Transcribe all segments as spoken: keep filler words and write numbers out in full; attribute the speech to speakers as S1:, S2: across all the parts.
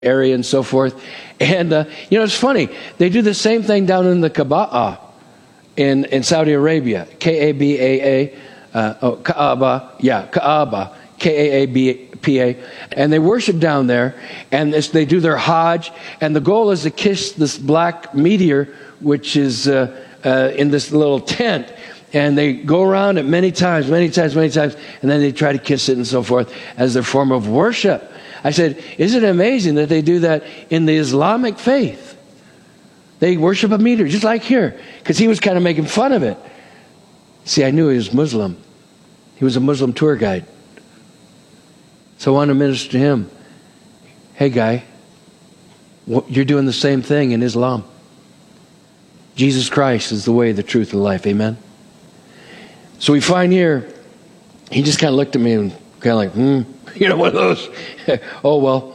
S1: area and so forth. And, uh, you know, it's funny. They do the same thing down in the Kaaba in, in Saudi Arabia. K A B A A. Uh, oh, Kaaba. Yeah, Kaaba. K A A B P A. And they worship down there. And this, they do their Hajj. And the goal is to kiss this black meteor, which is uh, uh, in this little tent. And they go around it many times, many times, many times. And then they try to kiss it and so forth as their form of worship. I said, isn't it amazing that they do that in the Islamic faith? They worship a meteor, just like here. Because he was kind of making fun of it. See, I knew he was Muslim. He was a Muslim tour guide. So I wanted to minister to him. Hey, guy, you're doing the same thing in Islam. Jesus Christ is the way, the truth, and the life. Amen? So we find here, he just kind of looked at me and kind of like, hmm. You know, one of those. Oh, well.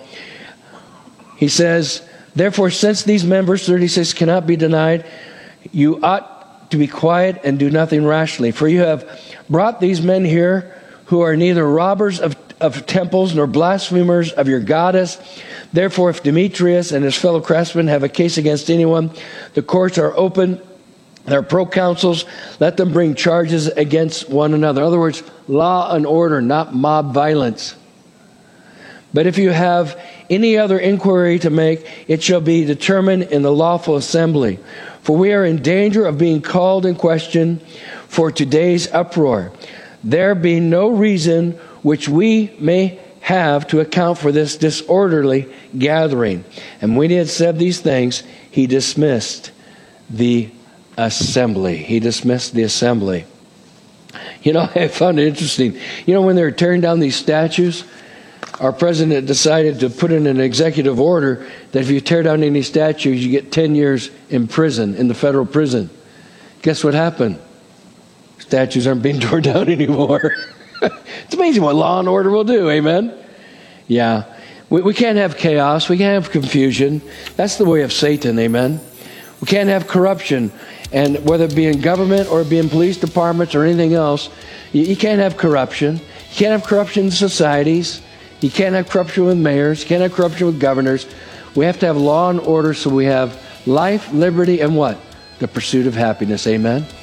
S1: He says, therefore, since these men, verse thirty-six, cannot be denied, you ought to be quiet and do nothing rashly. For you have brought these men here who are neither robbers of, of temples nor blasphemers of your goddess. Therefore, if Demetrius and his fellow craftsmen have a case against anyone, the courts are open. There are proconsuls. Let them bring charges against one another. In other words, law and order, not mob violence. But if you have any other inquiry to make, it shall be determined in the lawful assembly. For we are in danger of being called in question for today's uproar. There being no reason which we may have to account for this disorderly gathering. And when he had said these things, he dismissed the assembly. He dismissed the assembly. You know, I found it interesting. You know, when they were tearing down these statues, our president decided to put in an executive order that if you tear down any statues, you get ten years in prison, in the federal prison. Guess what happened? Statues aren't being torn down anymore. It's amazing what law and order will do, amen? Yeah. We, we can't have chaos. We can't have confusion. That's the way of Satan, amen? We can't have corruption. And whether it be in government or it be in police departments or anything else, you, you can't have corruption. You can't have corruption in societies. You can't have corruption with mayors. You can't have corruption with governors. We have to have law and order so we have life, liberty, and what? The pursuit of happiness. Amen?